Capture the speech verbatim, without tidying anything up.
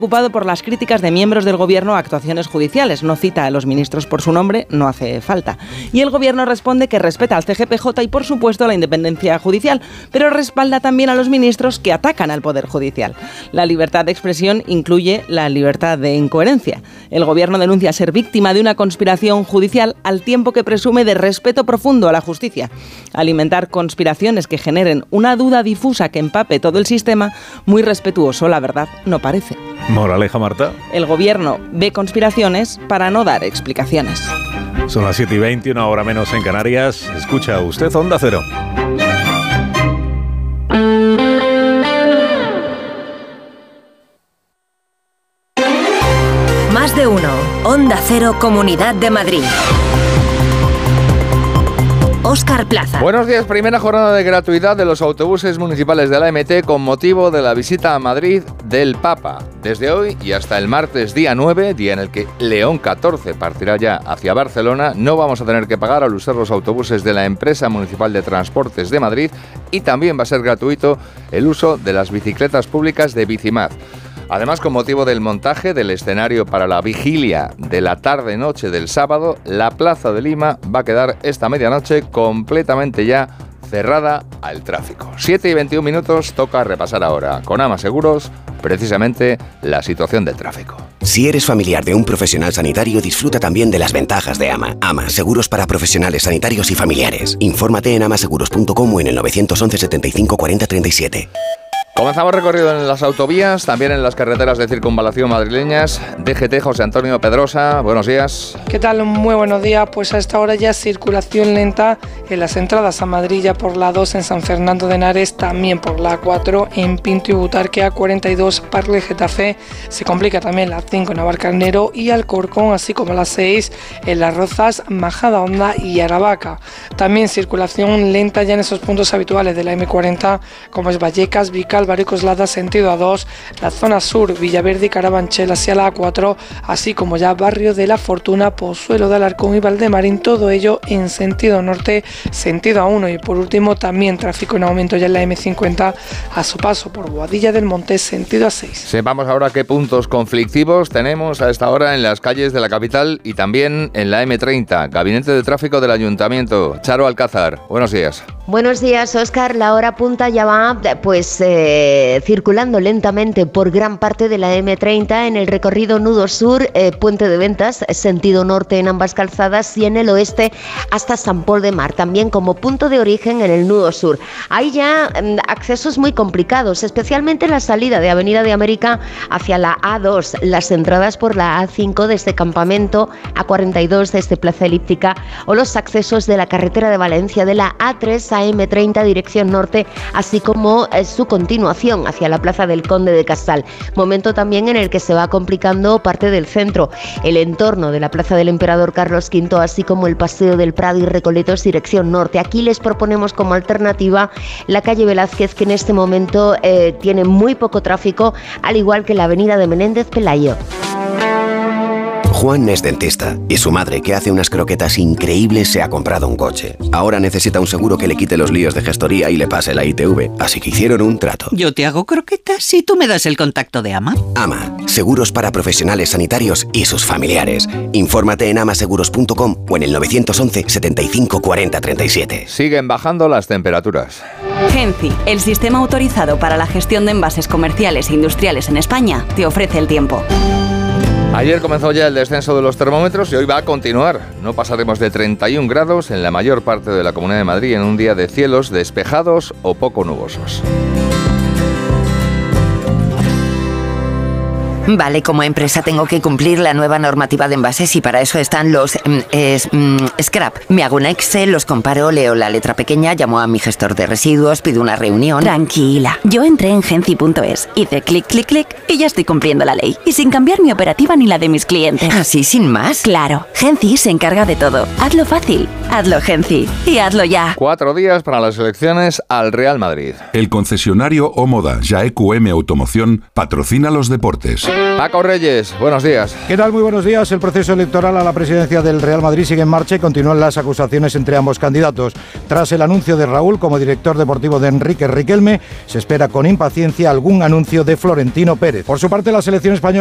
Preocupado por las críticas de miembros del gobierno a actuaciones judiciales. No cita a los ministros por su nombre, no hace falta. Y el gobierno responde que respeta al C G P J y, por supuesto, la independencia judicial, pero respalda también a los ministros que atacan al Poder Judicial. La libertad de expresión incluye la libertad de incoherencia. El gobierno denuncia ser víctima de una conspiración judicial al tiempo que presume de respeto profundo a la justicia. Alimentar conspiraciones que generen una duda difusa que empape todo el sistema, muy respetuoso, la verdad, no parece. Moraleja, Marta. El gobierno ve conspiraciones para no dar explicaciones. Son las siete y veinte, una hora menos en Canarias. Escucha usted Onda Cero. Más de uno. Onda Cero, Comunidad de Madrid. Óscar Plaza. Buenos días. Primera jornada de gratuidad de los autobuses municipales de la M T con motivo de la visita a Madrid del Papa. Desde hoy y hasta el martes día nueve, día en el que León catorce partirá ya hacia Barcelona, no vamos a tener que pagar al usar los autobuses de la Empresa Municipal de Transportes de Madrid, y también va a ser gratuito el uso de las bicicletas públicas de Bicimad. Además, con motivo del montaje del escenario para la vigilia de la tarde-noche del sábado, la Plaza de Lima va a quedar esta medianoche completamente ya cerrada al tráfico. siete y veintiún minutos, toca repasar ahora con Ama Seguros precisamente la situación del tráfico. Si eres familiar de un profesional sanitario, disfruta también de las ventajas de Ama. Ama, seguros para profesionales sanitarios y familiares. Infórmate en amaseguros punto com o en el nueve once setenta y cinco cuarenta treinta y siete. Comenzamos recorrido en las autovías, también en las carreteras de circunvalación madrileñas. D G T, José Antonio Pedrosa, buenos días. ¿Qué tal? Muy buenos días. Pues a esta hora ya circulación lenta en las entradas a Madrid, ya por la dos en San Fernando de Henares, también por la cuatro en Pinto y Butarque, A cuarenta y dos Parle Getafe. Se complica también la cinco en Navalcarnero y Alcorcón, así como la seis en Las Rozas, Majadahonda y Aravaca. También circulación lenta ya en esos puntos habituales de la eme cuarenta, como es Vallecas, Vical, Coslada, sentido A dos, la zona sur, Villaverde y Carabanchel hacia la A cuatro, así como ya Barrio de la Fortuna, Pozuelo de Alarcón y Valdemarín, todo ello en sentido norte, sentido A uno. Y por último también tráfico en aumento ya en la eme cincuenta a su paso por Boadilla del Monte, sentido A seis. Sepamos ahora qué puntos conflictivos tenemos a esta hora en las calles de la capital y también en la eme treinta. Gabinete de Tráfico del Ayuntamiento, Charo Alcázar, buenos días. Buenos días, Óscar. La hora punta ya va pues eh, circulando lentamente por gran parte de la eme treinta en el recorrido nudo sur, eh, Puente de Ventas, sentido norte en ambas calzadas, y en el oeste hasta San Pol de Mar, también como punto de origen en el nudo sur. Hay ya eh, accesos muy complicados, especialmente la salida de Avenida de América hacia la A dos, las entradas por la A cinco desde Campamento, A cuarenta y dos desde Plaza Elíptica, o los accesos de la carretera de Valencia de la A tres a eme treinta dirección norte, así como eh, su continuación hacia la Plaza del Conde de Casal. Momento también en el que se va complicando parte del centro, el entorno de la Plaza del Emperador Carlos quinto, así como el Paseo del Prado y Recoletos dirección norte. Aquí les proponemos como alternativa la calle Velázquez, que en este momento eh, tiene muy poco tráfico, al igual que la avenida de Menéndez Pelayo. Juan es dentista y su madre, que hace unas croquetas increíbles, se ha comprado un coche. Ahora necesita un seguro que le quite los líos de gestoría y le pase la I T V, así que hicieron un trato. Yo te hago croquetas y tú me das el contacto de Ama. Ama, seguros para profesionales sanitarios y sus familiares. Infórmate en amaseguros punto com o en el nueve once setenta y cinco cuarenta treinta y siete. Siguen bajando las temperaturas. Genci, el sistema autorizado para la gestión de envases comerciales e industriales en España, te ofrece el tiempo. Ayer comenzó ya el descenso de los termómetros y hoy va a continuar. No pasaremos de treinta y un grados en la mayor parte de la Comunidad de Madrid en un día de cielos despejados o poco nubosos. Vale, como empresa tengo que cumplir la nueva normativa de envases y para eso están los mm, es, mm, scrap. Me hago un Excel, los comparo, leo la letra pequeña, llamo a mi gestor de residuos, pido una reunión. Tranquila, yo entré en genci punto es, hice clic, clic, clic y ya estoy cumpliendo la ley. Y sin cambiar mi operativa ni la de mis clientes. ¿Así sin más? Claro, Genci se encarga de todo. Hazlo fácil, hazlo Genci y hazlo ya. Cuatro días para las elecciones al Real Madrid. El concesionario Omoda Ya E Q M Automoción patrocina los deportes. Paco Reyes, buenos días. ¿Qué tal? Muy buenos días. El proceso electoral a la presidencia del Real Madrid sigue en marcha y continúan las acusaciones entre ambos candidatos. Tras el anuncio de Raúl como director deportivo de Enrique Riquelme, se espera con impaciencia algún anuncio de Florentino Pérez. Por su parte, la selección española